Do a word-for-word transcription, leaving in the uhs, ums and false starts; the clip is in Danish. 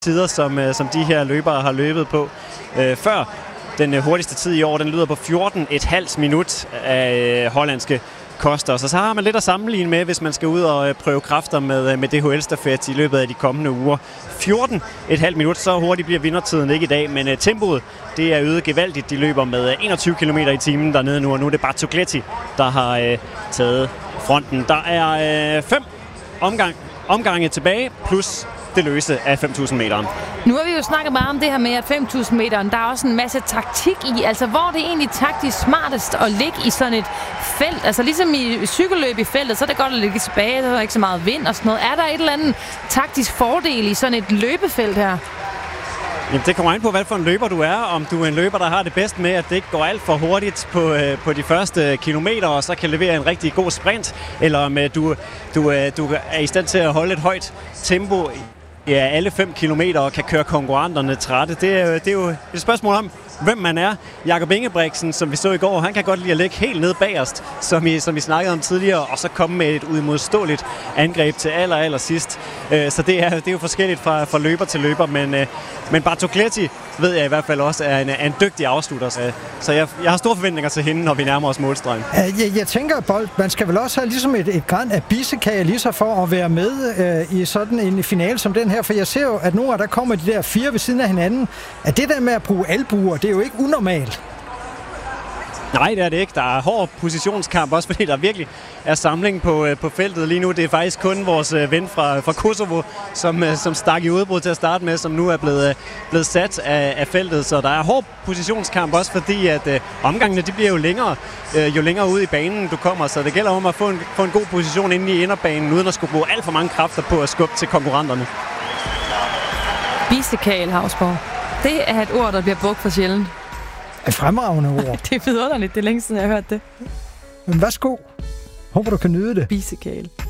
tider, som, som de her løbere har løbet på øh, før. Den hurtigste tid i år, den lyder på fjorten komma fem minut af øh, hollandske Koster. Så så har man lidt at sammenligne med, hvis man skal ud og øh, prøve kræfter med, med D H L-stafet i løbet af de kommende uger. fjorten komma fem minut, så hurtigt bliver vindertiden ikke i dag, men øh, tempoet, det er øget gevaldigt. De løber med enogtyve kilometer i timen dernede nu, og nu er det Bartolletti, der har øh, taget fronten. Der er øh, fem omgang, omgange tilbage, plus det løse af fem tusind meteren. Nu har vi jo snakket meget om det her med, at fem tusind meteren, der er også en masse taktik i. Altså, hvor er det egentlig taktisk smartest at ligge i sådan et felt? Altså, ligesom i cykelløb i feltet, så er det godt at ligge tilbage, der er ikke så meget vind og sådan noget. Er der et eller andet taktisk fordel i sådan et løbefelt her? Jamen, det kommer an på, hvad for en løber du er. Om du er en løber, der har det bedst med, at det ikke går alt for hurtigt på, øh, på de første kilometer, og så kan levere en rigtig god sprint, eller om øh, du, du, øh, du er i stand til at holde et højt tempo ja, alle fem kilometer og kan køre konkurrenterne trætte. Det er, det er jo et spørgsmål om, hvem man er. Jakob Ingebrigtsen, som vi så i går, han kan godt lide at ligge helt ned bagerst, som I, som vi snakkede om tidligere, og så komme med et uimodståeligt angreb til aller, aller sidst. Så det er, det er jo forskelligt fra, fra løber til løber, men, men Bartolletti ved jeg i hvert fald også er en, er en dygtig afslutter. Så jeg, jeg har store forventninger til hende, når vi nærmer os målstregen. Jeg, jeg tænker, Bold, man skal vel også have ligesom et, et gran af bissekage lige så for at være med øh, i sådan en finale som den her, for jeg ser jo, at nogle af der kommer de der fire ved siden af hinanden, at det der med at bruge albuer, det er jo ikke unormalt. Nej, det er det ikke. Der er hård positionskamp, også fordi der virkelig er samling på, på feltet lige nu. Det er faktisk kun vores ven fra, fra Kosovo, som, som stak i udbrud til at starte med, som nu er blevet, blevet sat af, af feltet. Så der er hård positionskamp, også fordi at øh, omgangene de bliver jo længere, øh, jo længere ud i banen du kommer. Så det gælder om at få en, få en god position inde i inderbanen, uden at skulle bruge alt for mange kræfter på at skubbe til konkurrenterne. Bissekage, Hausborg. Det er et ord, der bliver brugt for sjældent. Et fremragende ord. Det er vidunderligt. Det er længe siden, jeg har hørt det. Men værsgo. Håber, du kan nyde det. Bissekage.